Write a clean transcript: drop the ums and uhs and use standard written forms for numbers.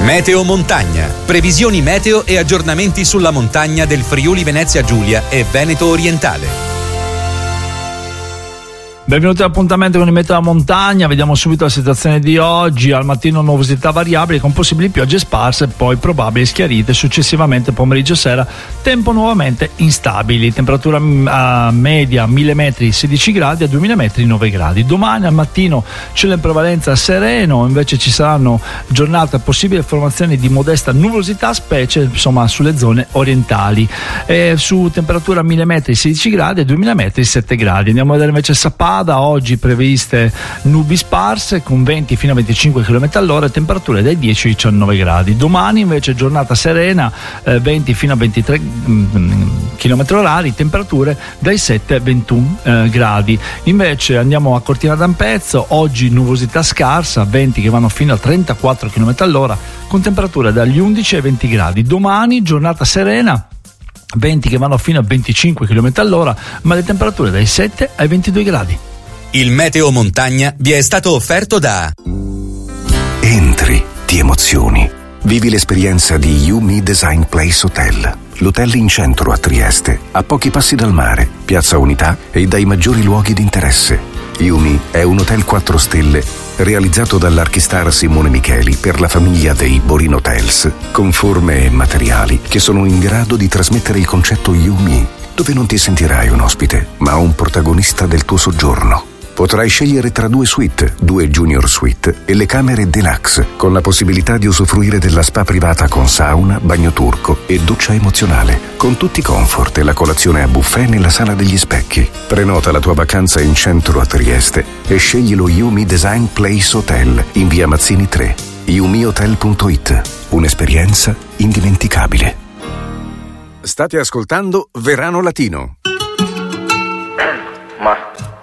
Meteo Montagna. Previsioni meteo e aggiornamenti sulla montagna del Friuli Venezia Giulia e Veneto Orientale. Benvenuti all'appuntamento con il Meteo Montagna. Vediamo subito la situazione di oggi. Al mattino nuvolosità variabili con possibili piogge sparse, poi probabili schiarite. Successivamente pomeriggio e sera tempo nuovamente instabili. Temperatura media 1000 metri 16 gradi, a 2000 metri 9 gradi. Domani al mattino cielo in prevalenza sereno, invece ci saranno giornate possibili formazioni di modesta nuvolosità, specie insomma sulle zone orientali. Su temperatura 1000 metri 16 gradi, a 2000 metri 7 gradi. Andiamo a vedere invece Sappada. Oggi previste nubi sparse con venti fino a 25 km all'ora e temperature dai 10 ai 19 gradi. Domani invece giornata serena, 20 fino a 23 km orari, temperature dai 7 ai 21 gradi. Invece andiamo a Cortina d'Ampezzo, oggi nuvolosità scarsa, venti che vanno fino a 34 km all'ora con temperature dagli 11 ai 20 gradi. Domani giornata serena, venti che vanno fino a 25 km all'ora, ma le temperature dai 7 ai 22 gradi. Il Meteo Montagna vi è stato offerto da Entri, ti emozioni. Vivi l'esperienza di Yumi Design Place Hotel. L'hotel in centro a Trieste, a pochi passi dal mare, Piazza Unità e dai maggiori luoghi di interesse. Yumi è un hotel 4 stelle realizzato dall'archistar Simone Micheli per la famiglia dei Borin Hotels, con forme e materiali che sono in grado di trasmettere il concetto Yumi, dove non ti sentirai un ospite, ma un protagonista del tuo soggiorno. Potrai scegliere tra 2 suite, 2 junior suite e le camere deluxe, con la possibilità di usufruire della spa privata con sauna, bagno turco e doccia emozionale, con tutti i comfort e la colazione a buffet nella sala degli specchi. Prenota la tua vacanza in centro a Trieste e scegli lo Yumi Design Place Hotel in via Mazzini 3. yumihotel.it. Un'esperienza indimenticabile. State ascoltando Verano Latino. Ma